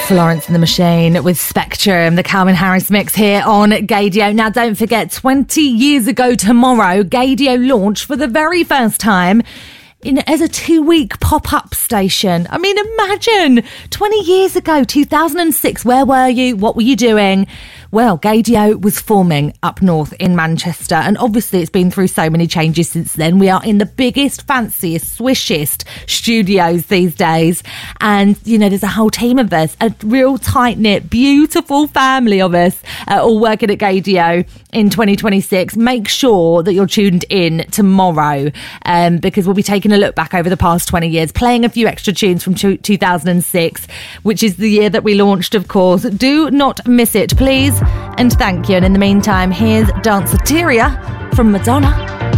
Florence and the Machine with Spectrum, the Calvin Harris mix here on Gaydio. Now, don't forget, 20 years ago tomorrow, Gaydio launched for the very first time as a 2-week pop-up station. I mean, imagine 20 years ago, 2006, where were you? What were you doing? Well, Gaydio was forming up north in Manchester, and obviously it's been through so many changes since then. We are in the biggest, fanciest, swishest studios these days, and, you know, there's a whole team of us, a real tight-knit, beautiful family of us all working at Gaydio in 2026. Make sure that you're tuned in tomorrow, because we'll be taking a look back over the past 20 years, playing a few extra tunes from 2006, which is the year that we launched, of course. Do not miss it, please, and thank you. And in the meantime, here's Danceteria from Madonna.